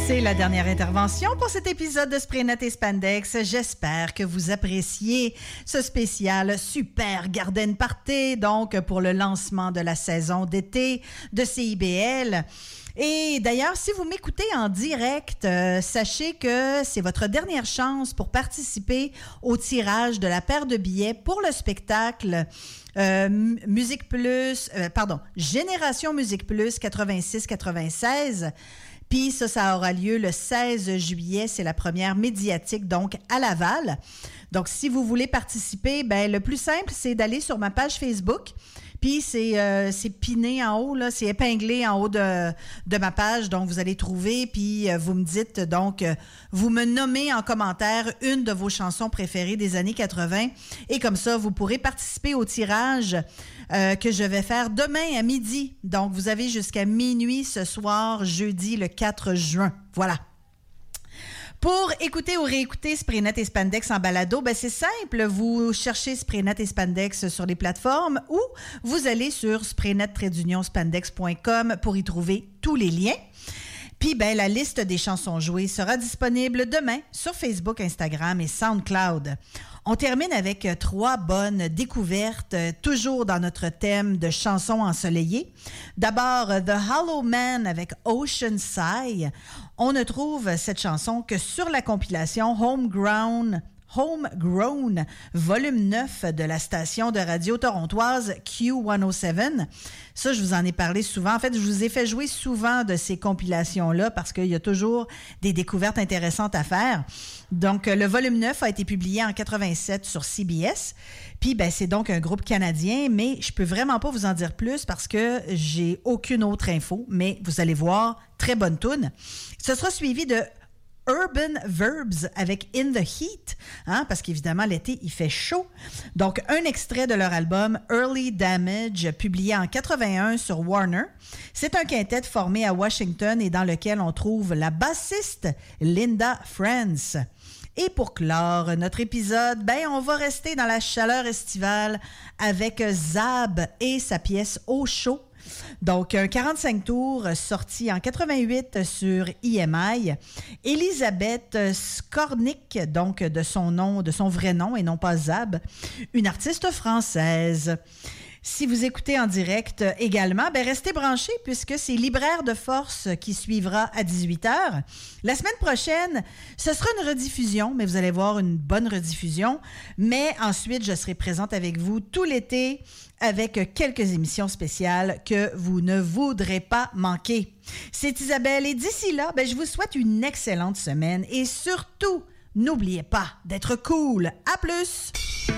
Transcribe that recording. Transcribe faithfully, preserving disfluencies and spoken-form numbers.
C'est la dernière intervention pour cet épisode de Spraynet et Spandex. J'espère que vous appréciez ce spécial Super Garden Party, donc pour le lancement de la saison d'été de C I B L. Et d'ailleurs, si vous m'écoutez en direct, euh, sachez que c'est votre dernière chance pour participer au tirage de la paire de billets pour le spectacle euh, Musique Plus, euh, pardon, Génération Musique Plus quatre-vingt-six quatre-vingt-seize. Puis ça, ça aura lieu le seize juillet. C'est la première médiatique, donc à Laval. Donc, si vous voulez participer, ben le plus simple, c'est d'aller sur ma page Facebook. Puis c'est, euh, c'est piné en haut, là, c'est épinglé en haut de, de ma page. Donc, vous allez trouver, puis euh, vous me dites, donc, euh, vous me nommez en commentaire une de vos chansons préférées des années quatre-vingt. Et comme ça, vous pourrez participer au tirage euh, que je vais faire demain à midi. Donc, vous avez jusqu'à minuit ce soir, jeudi, le quatre juin. Voilà. Pour écouter ou réécouter Spraynet et Spandex en balado, ben c'est simple. Vous cherchez Spraynet et Spandex sur les plateformes ou vous allez sur spraynet tiret union spandex point com pour y trouver tous les liens. Puis, ben, la liste des chansons jouées sera disponible demain sur Facebook, Instagram et SoundCloud. On termine avec trois bonnes découvertes, toujours dans notre thème de chansons ensoleillées. D'abord, The Hollow Man avec Ocean Sigh. On ne trouve cette chanson que sur la compilation Homegrown, Homegrown, volume neuf de la station de radio torontoise Q cent sept. Ça, je vous en ai parlé souvent. En fait, je vous ai fait jouer souvent de ces compilations-là parce qu'il y a toujours des découvertes intéressantes à faire. Donc, le volume neuf a été publié en quatre-vingt-sept sur C B S. Puis, ben, c'est donc un groupe canadien, mais je peux vraiment pas vous en dire plus parce que j'ai aucune autre info. Mais vous allez voir, très bonne toune. Ce sera suivi de Urban Verbs avec In the Heat, hein, parce qu'évidemment, l'été, il fait chaud. Donc, un extrait de leur album Early Damage, publié en quatre-vingt-un sur Warner. C'est un quintet formé à Washington et dans lequel on trouve la bassiste Linda France. Et pour clore notre épisode, ben, on va rester dans la chaleur estivale avec Zab et sa pièce Au chaud. Donc, un quarante-cinq tours sorti en quatre-vingt-huit sur I M I. Elisabeth Skornick, donc de son nom, de son vrai nom et non pas Zab, une artiste française. Si vous écoutez en direct également, ben restez branchés puisque c'est Libraire de Force qui suivra à dix-huit heures. La semaine prochaine, ce sera une rediffusion, mais vous allez voir une bonne rediffusion. Mais ensuite, je serai présente avec vous tout l'été avec quelques émissions spéciales que vous ne voudrez pas manquer. C'est Isabelle et d'ici là, ben, je vous souhaite une excellente semaine et surtout, n'oubliez pas d'être cool. À plus!